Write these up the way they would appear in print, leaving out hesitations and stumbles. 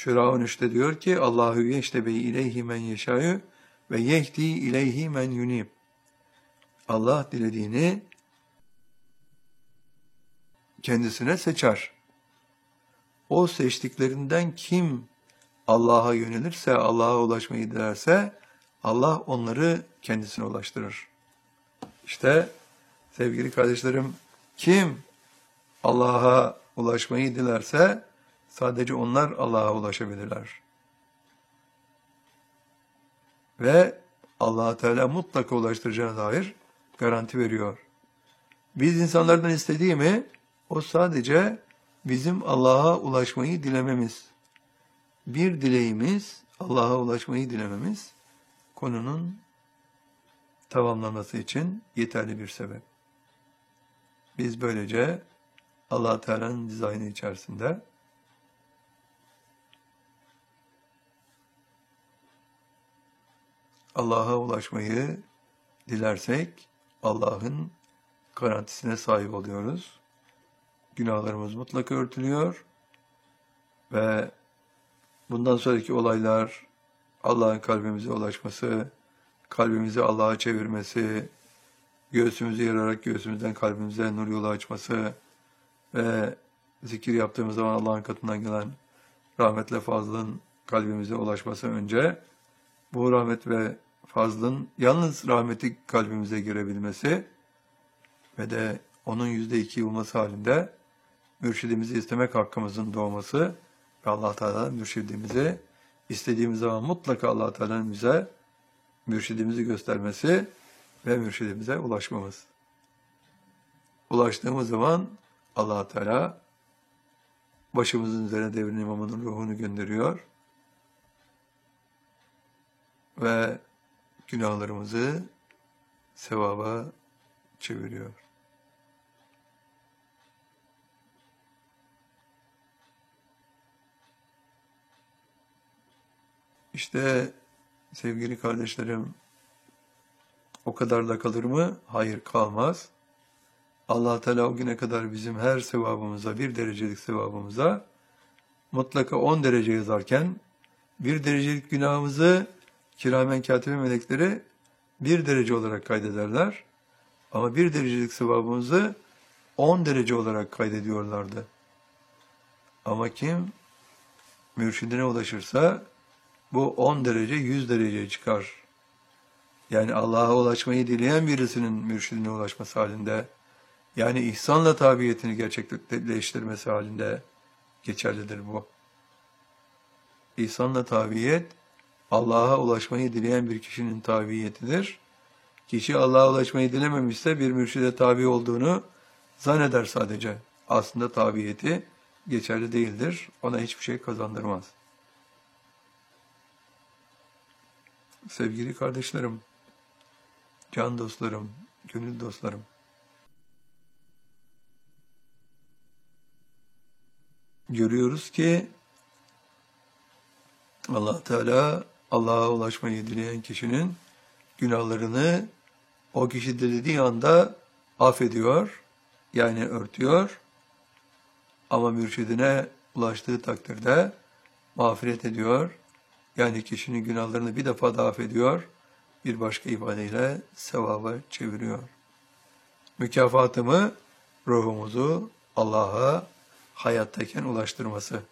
Şura 13'te diyor ki Allahu yeştebi ileyhi men yeşâ'ü ve yehdi ileyhi men yunib. Allah dilediğini kendisine seçer. O seçtiklerinden kim Allah'a yönelirse, Allah'a ulaşmayı dilerse Allah onları kendisine ulaştırır. İşte sevgili kardeşlerim, kim Allah'a ulaşmayı dilerse sadece onlar Allah'a ulaşabilirler. Ve Allah Teala mutlaka ulaştıracağına dair garanti veriyor. Biz insanlardan istediği mi? O sadece bizim Allah'a ulaşmayı dilememiz. Bir dileğimiz, Allah'a ulaşmayı dilememiz, konunun tamamlanması için yeterli bir sebep. Biz böylece Allah Teala'nın dizaynı içerisinde Allah'a ulaşmayı dilersek Allah'ın garantisine sahip oluyoruz. Günahlarımız mutlaka örtülüyor ve bundan sonraki olaylar Allah'ın kalbimize ulaşması, kalbimizi Allah'a çevirmesi, göğsümüzü yararak göğsümüzden kalbimize nur yolu açması ve zikir yaptığımız zaman Allah'ın katından gelen rahmetle fazlın kalbimize ulaşması önce bu rahmet ve fazlın yalnız rahmeti kalbimize girebilmesi ve de onun %2 olması halinde mürşidimizi istemek hakkımızın doğması ve Allah Teala mürşidimizi istediğimiz zaman mutlaka Allah Teala'nın bize mürşidimizi göstermesi ve mürşidimize ulaşmamız. Ulaştığımız zaman Allah Teala başımızın üzerine devrin imamının ruhunu gönderiyor ve günahlarımızı sevaba çeviriyor. İşte sevgili kardeşlerim, o kadar da kalır mı? Hayır, kalmaz. Allah Teala o güne kadar bizim her sevabımıza, bir derecelik sevabımıza mutlaka 10 derece yazarken, bir derecelik günahımızı kiramen katibe melekleri 1 derece olarak kaydederler. Ama 1 derecelik sevabımızı 10 derece olarak kaydediyorlardı. Ama kim mürşidine ulaşırsa bu 10 derece 100 dereceye çıkar. Yani Allah'a ulaşmayı dileyen birisinin mürşidine ulaşması halinde, yani ihsanla tabiyetini gerçekleştirmesi halinde geçerlidir bu. İhsanla tabiyet, Allah'a ulaşmayı dileyen bir kişinin tabiyetidir. Kişi Allah'a ulaşmayı dilememişse bir mürşide tabi olduğunu zanneder sadece. Aslında tabiyeti geçerli değildir. Ona hiçbir şey kazandırmaz. Sevgili kardeşlerim, can dostlarım, gönül dostlarım, görüyoruz ki Allah Teala Allah'a ulaşmayı dileyen kişinin günahlarını o kişi dilediği anda affediyor, yani örtüyor. Ama mürşidine ulaştığı takdirde mağfiret ediyor. Yani kişinin günahlarını bir defa da affediyor, bir başka ifadeyle sevaba çeviriyor. Mükafatımı ruhumuzu Allah'a hayattayken ulaştırması.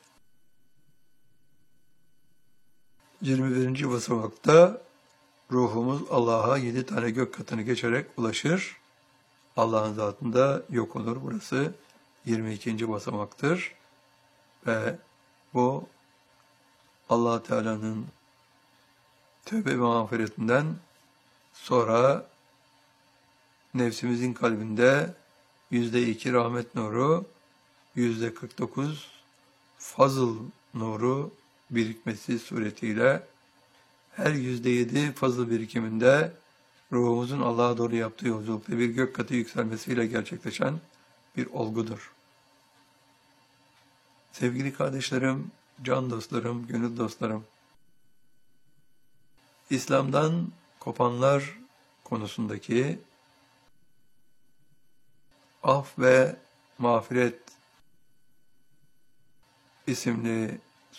21. basamakta ruhumuz Allah'a 7 tane gök katını geçerek ulaşır. Allah'ın zatında yok olur. Burası 22. basamaktır. Ve bu Allah Teala'nın tövbe ve mağfiretinden sonra nefsimizin kalbinde %2 rahmet nuru, %49 fazıl nuru birikmesi suretiyle her %7 fazıl birikiminde ruhumuzun Allah'a doğru yaptığı yolculukta bir gök katı yükselmesiyle gerçekleşen bir olgudur. Sevgili kardeşlerim, can dostlarım, gönül dostlarım, İslam'dan kopanlar konusundaki af ve mağfiret isimli